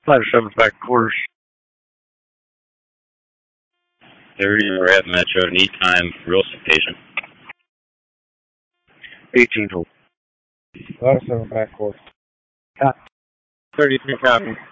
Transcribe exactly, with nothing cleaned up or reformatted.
Five seven back quarters. thirty Rat Metro, need time, real patient. eighteen hold. Five seven back quarters. thirty-three copy.